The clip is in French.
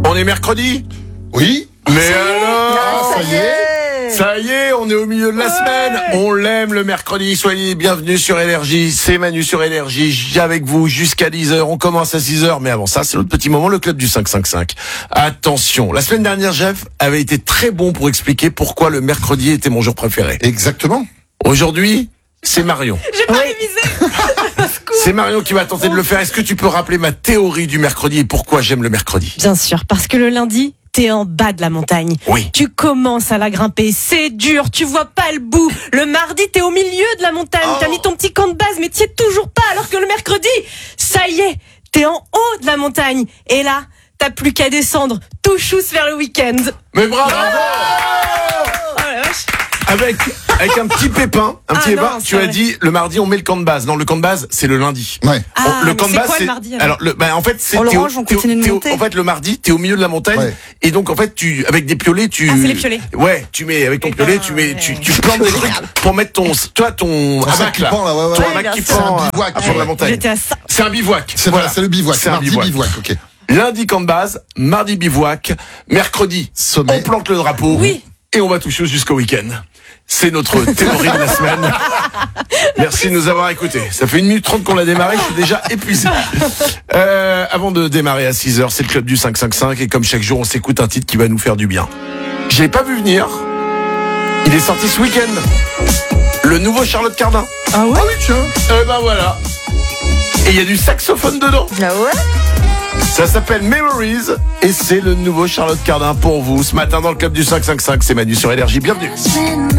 On est mercredi ? Oui. Mais alors, ça y est. on est au milieu de la semaine. On l'aime le mercredi. Soyez bienvenus sur Énergie. C'est Manu sur Énergie. J'ai avec vous jusqu'à 10h. On commence à 6h. Mais avant ça, c'est notre petit moment, le club du 555. Attention. La semaine dernière, Jeff avait été très bon pour expliquer pourquoi le mercredi était mon jour préféré. Exactement. Aujourd'hui, c'est Marion. J'ai pas révisé. C'est Marion qui va tenter de le faire. Est-ce que tu peux rappeler ma théorie du mercredi et pourquoi j'aime le mercredi ? Bien sûr, parce que le lundi, t'es en bas de la montagne. Oui. Tu commences à la grimper, c'est dur, tu vois pas le bout. Le mardi, t'es au milieu de la montagne, T'as mis ton petit camp de base, mais t'y es toujours pas, alors que le mercredi, ça y est, t'es en haut de la montagne. Et là, t'as plus qu'à descendre, tout chousse vers le week-end. Mais bravo! Oh la vache. Avec un petit pépin, non, tu as dit le mardi on met le camp de base. Non, le camp de base c'est le lundi. Ouais. Le camp de base quoi, c'est le mardi, alors en fait c'est On le range, on continue de monter. en fait le mardi t'es au milieu de la montagne Ouais. et donc en fait tu avec des piolets tu Ah, c'est les piolets. Ouais, tu mets avec ton piolet, tu mets tu plantes des trucs pour mettre ton hamac qui là. pend, là, ouais, Ton ouais. hamac qui C'est un pend bivouac. sur la montagne. J'étais à ça. C'est un bivouac. C'est Voilà. c'est le bivouac. C'est un Mardi bivouac, ok. Lundi camp de base, mardi bivouac, mercredi Sommet. on plante le drapeau Oui. et on va toucher jusqu'au week-end. C'est notre théorie de la semaine. Merci de nous avoir écoutés. Ça fait 1 minute 30 qu'on l'a démarré, je suis déjà épuisé. Avant de démarrer à 6h, c'est le club du 555 et comme chaque jour, on s'écoute un titre qui va nous faire du bien. Je l'ai pas vu venir. Il est sorti ce week-end. Le nouveau Charlotte Cardin. Ah ouais? Ah oui, tiens. Eh ben voilà. Et il y a du saxophone dedans. Ah ouais? Ça s'appelle Memories et c'est le nouveau Charlotte Cardin pour vous. Ce matin dans le club du 555, c'est Manu sur Énergie. Bienvenue.